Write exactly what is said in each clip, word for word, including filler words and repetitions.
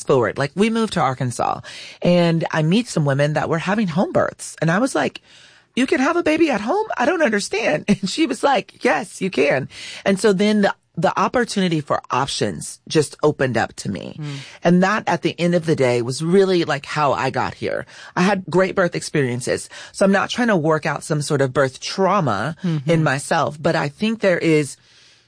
fast forward, like we moved to Arkansas and I meet some women that were having home births. And I was like, you can have a baby at home? I don't understand. And she was like, yes, you can. And so then the the opportunity for options just opened up to me. Mm. And that at the end of the day was really like how I got here. I had great birth experiences. So I'm not trying to work out some sort of birth trauma mm-hmm. in myself, but I think there is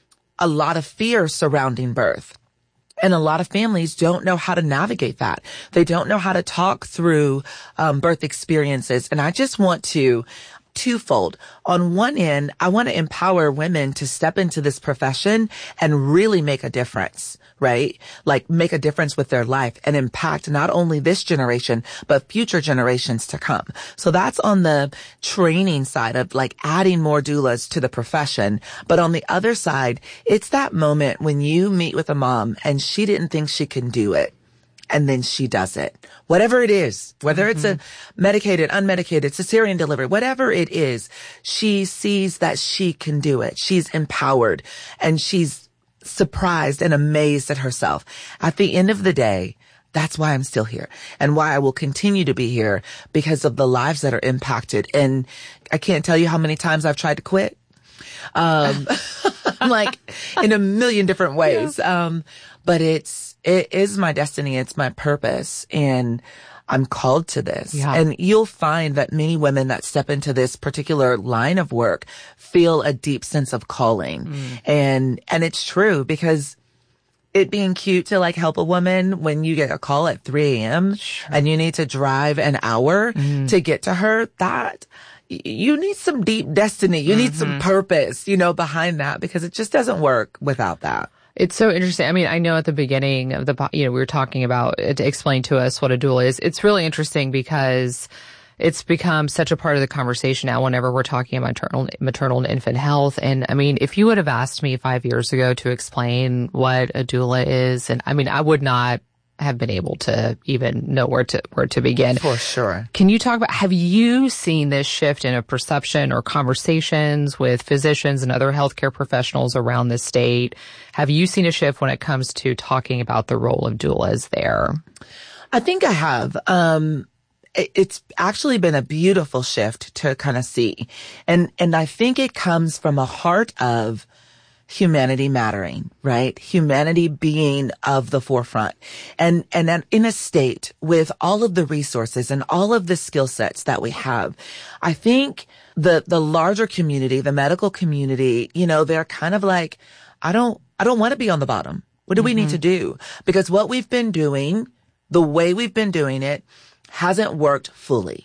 a lot of fear surrounding birth. And a lot of families don't know how to navigate that. They don't know how to talk through um, birth experiences. And I just want to twofold. On one end, I want to empower women to step into this profession and really make a difference, right? Like make a difference with their life and impact not only this generation, but future generations to come. So that's on the training side of like adding more doulas to the profession. But on the other side, it's that moment when you meet with a mom and she didn't think she can do it. And then she does it. Whatever it is, whether mm-hmm. it's a medicated, unmedicated, cesarean delivery, whatever it is, she sees that she can do it. She's empowered and she's surprised and amazed at herself. At the end of the day, that's why I'm still here and why I will continue to be here because of the lives that are impacted. And I can't tell you how many times I've tried to quit. Um, like in a million different ways. Yeah. Um, but it's, it is my destiny. It's my purpose. And I'm called to this. Yeah. And you'll find that many women that step into this particular line of work feel a deep sense of calling. Mm. And, and it's true because it being cute to like help a woman when you get a call at three a.m. Sure. and you need to drive an hour mm. to get to her, that you need some deep destiny. You mm-hmm. need some purpose, you know, behind that because it just doesn't work without that. It's so interesting. I mean, I know at the beginning of the, you know, we were talking about it to explain to us what a doula is. It's really interesting because it's become such a part of the conversation now whenever we're talking about maternal, maternal and infant health. And I mean, if you would have asked me five years ago to explain what a doula is, and I mean, I would not have been able to even know where to where to begin. For sure. Can you talk about, have you seen this shift in a perception or conversations with physicians and other healthcare professionals around the state? Have you seen a shift when it comes to talking about the role of doulas there? I think I have. Um, it, it's actually been a beautiful shift to kind of see. And, and I think it comes from a heart of humanity mattering, right? Humanity being of the forefront. And, and in a state with all of the resources and all of the skill sets that we have, I think the, the larger community, the medical community, you know, they're kind of like, I don't, I don't want to be on the bottom. What do mm-hmm. we need to do? Because what we've been doing, the way we've been doing it hasn't worked fully.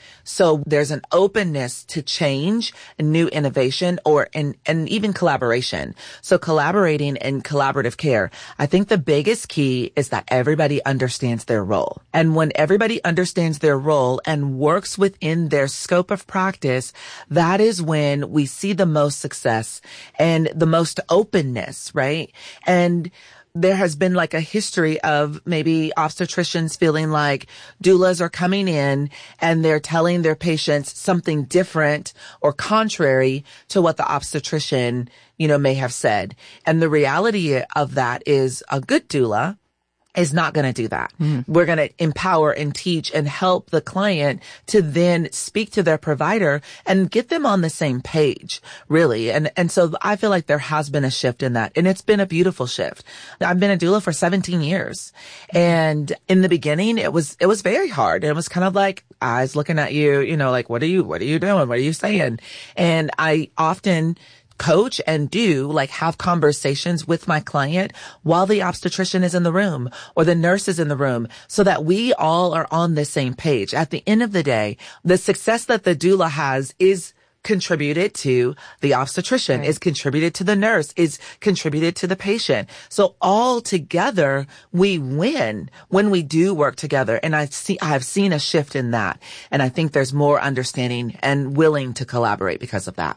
So there's an openness to change and new innovation or, and, and even collaboration. So collaborating and collaborative care. I think the biggest key is that everybody understands their role. And when everybody understands their role and works within their scope of practice, that is when we see the most success and the most openness, right? And there has been like a history of maybe obstetricians feeling like doulas are coming in and they're telling their patients something different or contrary to what the obstetrician, you know, may have said. And the reality of that is a good doula is not going to do that. Mm. We're going to empower and teach and help the client to then speak to their provider and get them on the same page, really. And, and so I feel like there has been a shift in that, and it's been a beautiful shift. I've been a doula for seventeen years. And in the beginning, it was, it was very hard. It was kind of like eyes looking at you, you know, like, what are you, what are you doing? What are you saying? And I often coach and do like have conversations with my client while the obstetrician is in the room or the nurse is in the room so that we all are on the same page. At the end of the day, the success that the doula has is contributed to the obstetrician, right. is contributed to the nurse, is contributed to the patient. So all together we win when we do work together. And I see, I've seen a shift in that. And I think there's more understanding and willing to collaborate because of that.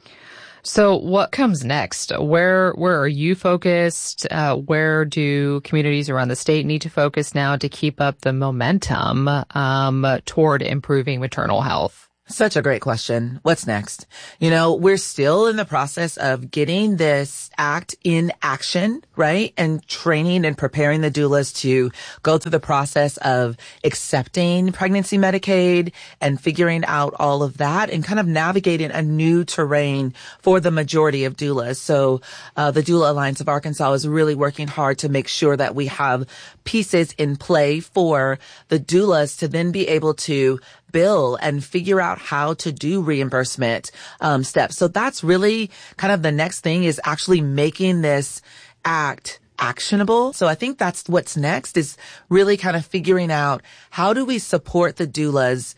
So what comes next? Where where are you focused? Uh, where do communities around the state need to focus now to keep up the momentum um, toward improving maternal health? Such a great question. What's next? You know, we're still in the process of getting this act in action, right? And training and preparing the doulas to go through the process of accepting pregnancy Medicaid and figuring out all of that and kind of navigating a new terrain for the majority of doulas. So, uh, the Doula Alliance of Arkansas is really working hard to make sure that we have pieces in play for the doulas to then be able to bill and figure out how to do reimbursement um, steps. So that's really kind of the next thing, is actually making this act actionable. So I think that's what's next, is really kind of figuring out how do we support the doulas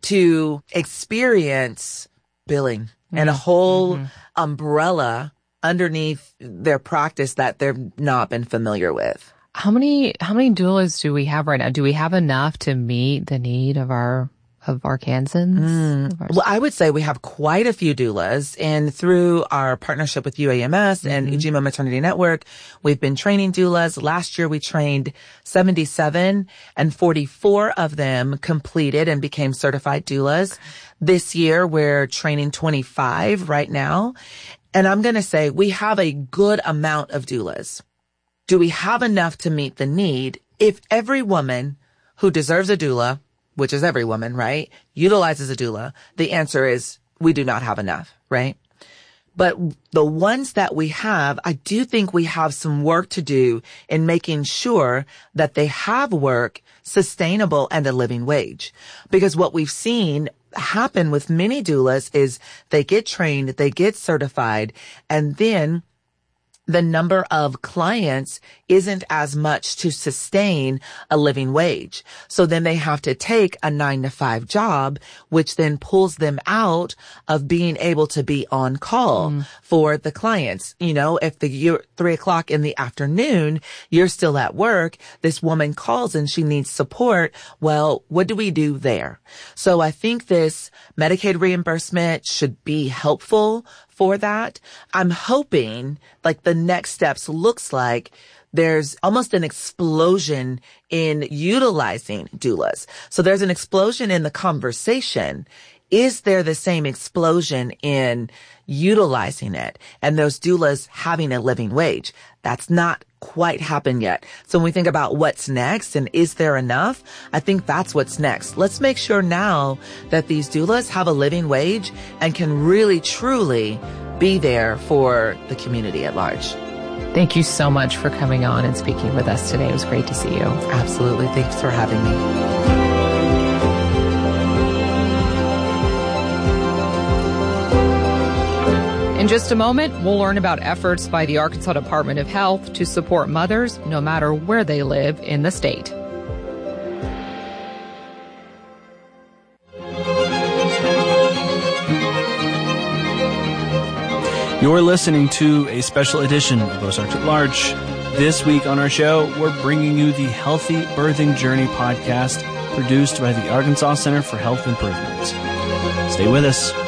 to experience billing mm-hmm. and a whole mm-hmm. umbrella underneath their practice that they've not been familiar with. How many, how many doulas do we have right now? Do we have enough to meet the need of our of Arkansans? Mm. Well, I would say we have quite a few doulas, and through our partnership with U A M S mm-hmm. and Ujima Maternity Network, we've been training doulas. Last year we trained seventy-seven, and forty-four of them completed and became certified doulas. This year we're training twenty-five right now. And I'm going to say we have a good amount of doulas. Do we have enough to meet the need? If every woman who deserves a doula, which is every woman, right, utilizes a doula, the answer is we do not have enough, right? But the ones that we have, I do think we have some work to do in making sure that they have work sustainable and a living wage. Because what we've seen happen with many doulas is they get trained, they get certified, and then the number of clients isn't as much to sustain a living wage. So then they have to take a nine to five job, which then pulls them out of being able to be on call mm. for the clients. You know, if the you're three o'clock in the afternoon, you're still at work, this woman calls and she needs support. Well, what do we do there? So I think this Medicaid reimbursement should be helpful for that. I'm hoping like the next steps looks like there's almost an explosion in utilizing doulas. So there's an explosion in the conversation. Is there the same explosion in utilizing it and those doulas having a living wage? That's not quite happened yet. So when we think about what's next and is there enough, I think that's what's next. Let's make sure now that these doulas have a living wage and can really, truly be there for the community at large. Thank you so much for coming on and speaking with us today. It was great to see you. Absolutely. Thanks for having me. In just a moment, we'll learn about efforts by the Arkansas Department of Health to support mothers no matter where they live in the state. You're listening to a special edition of Ozarks at Large. This week on our show, we're bringing you the Healthy Birthing Journey podcast, produced by the Arkansas Center for Health Improvement. Stay with us.